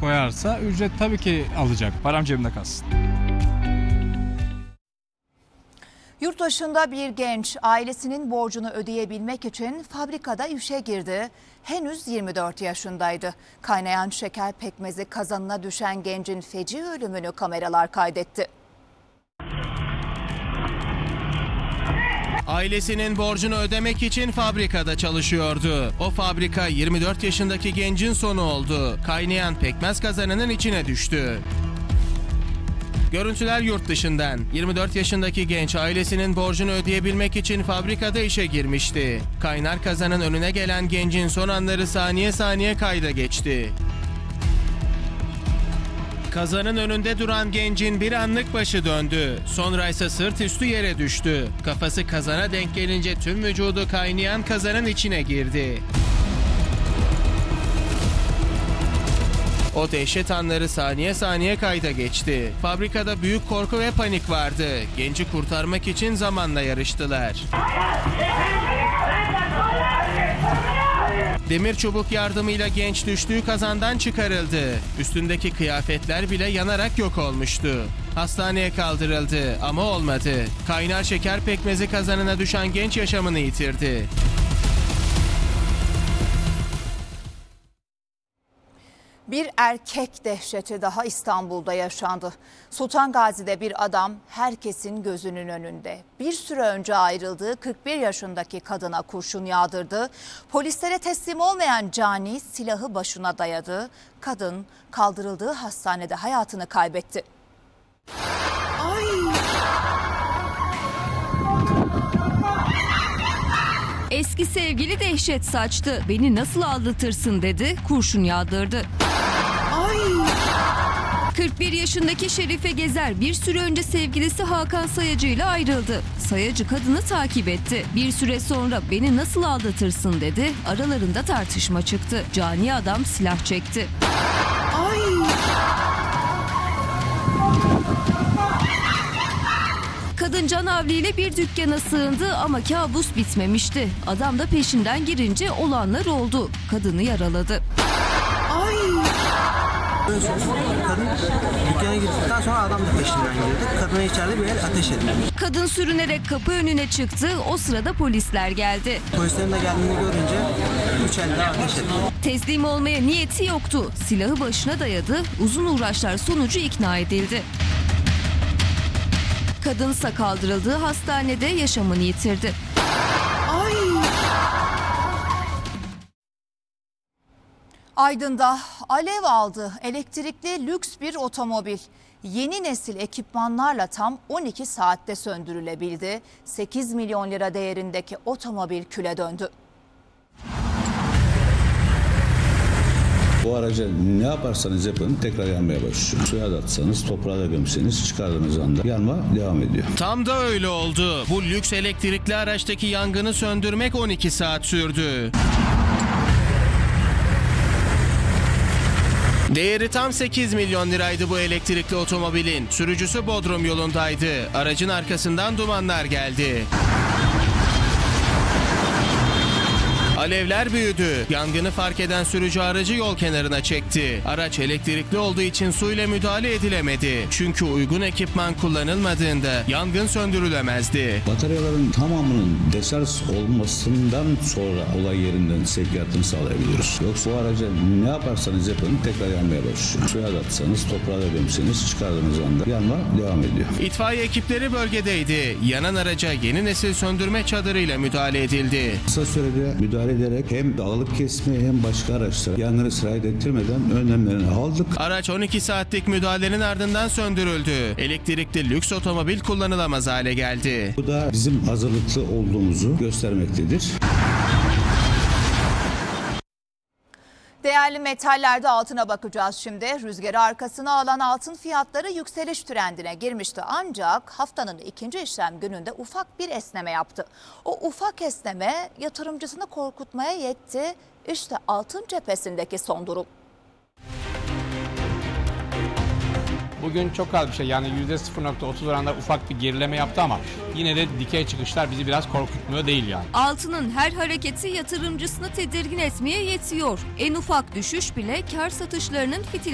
koyarsa ücret tabii ki alacak. Param cebimde kalsın. Yurt dışında bir genç ailesinin borcunu ödeyebilmek için fabrikada işe girdi. Henüz 24 yaşındaydı. Kaynayan şeker pekmezi kazanına düşen gencin feci ölümünü kameralar kaydetti. Ailesinin borcunu ödemek için fabrikada çalışıyordu. O fabrika 24 yaşındaki gencin sonu oldu. Kaynayan pekmez kazanının içine düştü. Görüntüler yurt dışından. 24 yaşındaki genç ailesinin borcunu ödeyebilmek için fabrikada işe girmişti. Kaynar kazanın önüne gelen gencin son anları saniye saniye kayda geçti. Kazanın önünde duran gencin bir anlık başı döndü. Sonra ise sırt üstü yere düştü. Kafası kazana denk gelince tüm vücudu kaynayan kazanın içine girdi. O dehşet anları saniye saniye kayda geçti. Fabrikada büyük korku ve panik vardı. Genci kurtarmak için zamanla yarıştılar. Demir çubuk yardımıyla genç düştüğü kazandan çıkarıldı. Üstündeki kıyafetler bile yanarak yok olmuştu. Hastaneye kaldırıldı ama olmadı. Kaynar şeker pekmezi kazanına düşen genç yaşamını yitirdi. Bir erkek dehşeti daha İstanbul'da yaşandı. Sultan Gazi'de bir adam herkesin gözünün önünde. Bir süre önce ayrıldığı 41 yaşındaki kadına kurşun yağdırdı. Polislere teslim olmayan cani silahı başına dayadı. Kadın kaldırıldığı hastanede hayatını kaybetti. Eski sevgili dehşet saçtı. Beni nasıl aldatırsın dedi, kurşun yağdırdı. 41 yaşındaki Şerife Gezer bir süre önce sevgilisi Hakan Sayacı ile ayrıldı. Sayacı kadını takip etti. Bir süre sonra beni nasıl aldatırsın dedi. Aralarında tartışma çıktı. Cani adam silah çekti. Kadın canavliyle bir dükkana sığındı ama kabus bitmemişti. Adam da peşinden girince olanlar oldu. Kadını yaraladı. Kadın dükkana girdikten sonra adam da peşinden girdi. Kadına içeride bir el ateş etti. Kadın sürünerek kapı önüne çıktı. O sırada polisler geldi. Polislerin de geldiğini görünce 3 elde ateş etti. Teslim olmaya niyeti yoktu. Silahı başına dayadı. Uzun uğraşlar sonucu ikna edildi. Kadınsa kaldırıldığı hastanede yaşamını yitirdi. Aydın'da alev aldı elektrikli lüks bir otomobil. Yeni nesil ekipmanlarla tam 12 saatte söndürülebildi. 8 milyon lira değerindeki otomobil küle döndü. Bu araca ne yaparsanız yapın tekrar yanmaya başlıyor. Suya da atsanız, toprağa da gömseniz çıkardığınız anda yanma devam ediyor. Tam da öyle oldu. Bu lüks elektrikli araçtaki yangını söndürmek 12 saat sürdü. Değeri tam 8 milyon liraydı bu elektrikli otomobilin. Sürücüsü Bodrum yolundaydı. Aracın arkasından dumanlar geldi. Alevler büyüdü. Yangını fark eden sürücü aracı yol kenarına çekti. Araç elektrikli olduğu için suyla müdahale edilemedi. Çünkü uygun ekipman kullanılmadığında yangın söndürülemezdi. Bataryaların tamamının deşarj olmasından sonra olay yerinden sevkiyatını sağlayabiliyoruz. Yoksa o araca ne yaparsanız yapın tekrar yanmaya başlıyor. Suya da atsanız, toprağa da gömseniz çıkardığınız anda yanma devam ediyor. İtfaiye ekipleri bölgedeydi. Yanan araca yeni nesil söndürme çadırıyla müdahale edildi. Kısa sürede müdahale ederek hem dağılık kesme hem başka araçlara yangını sirayet ettirmeden önlemlerini aldık. Araç 12 saatlik müdahalenin ardından söndürüldü. Elektrikli lüks otomobil kullanılamaz hale geldi. Bu da bizim hazırlıklı olduğumuzu göstermektedir. Değerli metallerde altına bakacağız şimdi. Rüzgarı arkasına alan altın fiyatları yükseliş trendine girmişti. Ancak haftanın ikinci işlem gününde ufak bir esneme yaptı. O ufak esneme yatırımcısını korkutmaya yetti. İşte altın cephesindeki son durum. Bugün çok az bir şey, yani %0.30 oranında ufak bir gerileme yaptı ama yine de dikey çıkışlar bizi biraz korkutmuyor değil yani. Altının her hareketi yatırımcısını tedirgin etmeye yetiyor. En ufak düşüş bile kar satışlarının fitil